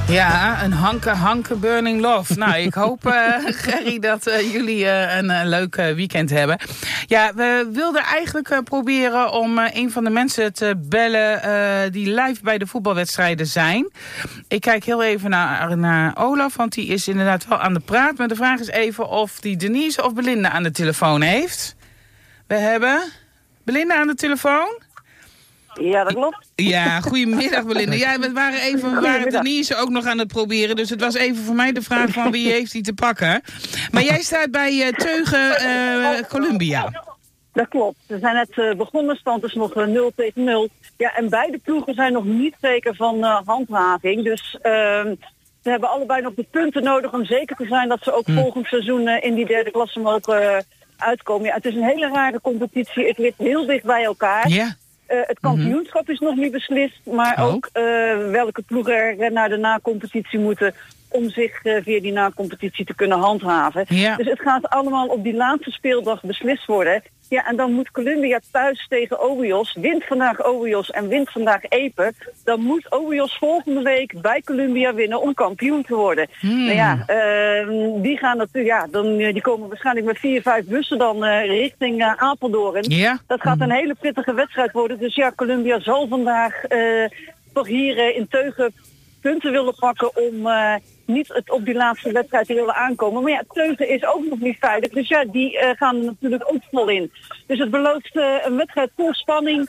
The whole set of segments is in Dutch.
Ja, een hanke burning love. Nou, ik hoop, Gerry, dat jullie een leuk weekend hebben. Ja, we wilden eigenlijk proberen om een van de mensen te bellen die live bij de voetbalwedstrijden zijn. Ik kijk heel even naar Olaf, want die is inderdaad wel aan de praat. Maar de vraag is even of die Denise of Belinda aan de telefoon heeft. We hebben Belinda aan de telefoon. Ja, dat klopt. Ja, goedemiddag Belinda. Ja, we waren Denise ook nog aan het proberen. Dus het was even voor mij de vraag van wie heeft die te pakken. Maar jij staat bij Teugen Columbia. Dat klopt. We zijn net begonnen. Stand is nog 0-0. Ja, en beide ploegen zijn nog niet zeker van handhaving. Dus ze hebben allebei nog de punten nodig om zeker te zijn dat ze ook volgend seizoen in die derde klasse mogen uitkomen. Ja, het is een hele rare competitie. Het ligt heel dicht bij elkaar. Ja. Het kampioenschap is nog niet beslist, maar ook welke ploegen er naar de na-competitie moeten om zich via die na-competitie te kunnen handhaven. Ja. Dus het gaat allemaal op die laatste speeldag beslist worden. Ja, en dan moet Columbia thuis tegen OWIOS, wint vandaag OWIOS en wint vandaag Epe. Dan moet OWIOS volgende week bij Columbia winnen om kampioen te worden. Nou ja, die gaan natuurlijk, die komen waarschijnlijk met 4-5 bussen dan richting Apeldoorn. Ja. Dat gaat een hele pittige wedstrijd worden. Dus ja, Columbia zal vandaag toch hier in Teugen punten willen pakken om niet het op die laatste wedstrijd te willen aankomen. Maar ja, Teugen is ook nog niet veilig. Dus ja, die gaan er natuurlijk ook vol in. Dus het belooft een wedstrijd vol spanning.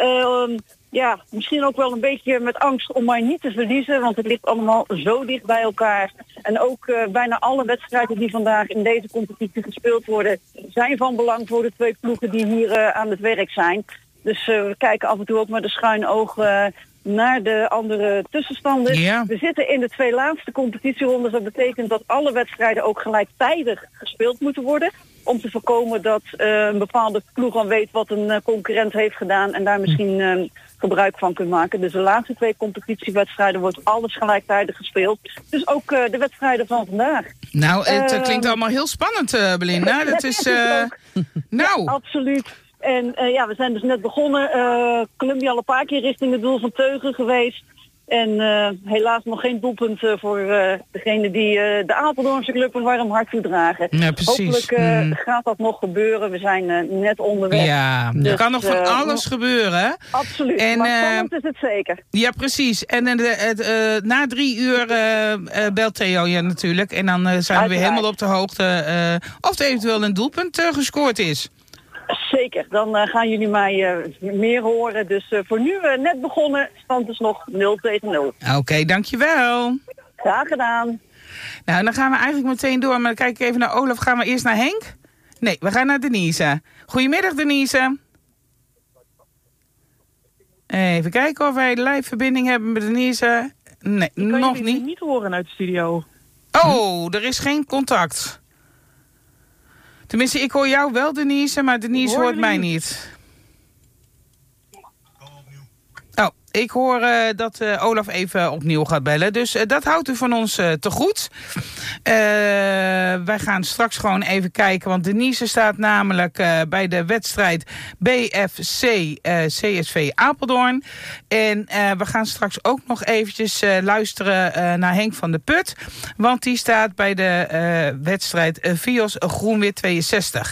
Misschien ook wel een beetje met angst om maar niet te verliezen. Want het ligt allemaal zo dicht bij elkaar. En ook bijna alle wedstrijden die vandaag in deze competitie gespeeld worden zijn van belang voor de twee ploegen die hier aan het werk zijn. Dus we kijken af en toe ook met een schuin oog naar de andere tussenstanden. Ja. We zitten in de twee laatste competitierondes. Dat betekent dat alle wedstrijden ook gelijktijdig gespeeld moeten worden. Om te voorkomen dat een bepaalde ploeg al weet wat een concurrent heeft gedaan en daar misschien gebruik van kunt maken. Dus de laatste twee competitiewedstrijden wordt alles gelijktijdig gespeeld. Dus ook de wedstrijden van vandaag. Nou, het klinkt allemaal heel spannend, Belinda. Dat is Ja, absoluut. En we zijn dus net begonnen. Columbia al een paar keer richting het doel van Teugen geweest. En helaas nog geen doelpunt voor degene die de Apeldoornse club een warm hart toedragen. Ja, precies. Hopelijk gaat dat nog gebeuren. We zijn net onderweg. Ja, er kan nog van alles gebeuren. Absoluut, en, maar spannend is het zeker. Ja, precies. En na 3 uur belt Theo je natuurlijk. En dan zijn we weer helemaal op de hoogte of er eventueel een doelpunt gescoord is. Zeker, dan gaan jullie mij meer horen. Dus voor nu net begonnen, stand is nog 0-0. Oké, dankjewel. Graag gedaan. Nou, dan gaan we eigenlijk meteen door. Maar dan kijk ik even naar Olaf. Gaan we eerst naar Henk? Nee, we gaan naar Denise. Goedemiddag, Denise. Even kijken of wij live verbinding hebben met Denise. Nee, nog niet. Ik kan niet horen uit de studio. Oh, er is geen contact. Tenminste, ik hoor jou wel, Denise, maar Denise hoort mij niet. Oh, ik hoor dat Olaf even opnieuw gaat bellen. Dus dat houdt u van ons te goed. Wij gaan straks gewoon even kijken. Want Denise staat namelijk bij de wedstrijd BFC CSV Apeldoorn. En we gaan straks ook nog eventjes luisteren naar Henk van der Put. Want die staat bij de wedstrijd VIOS Groenwit 62.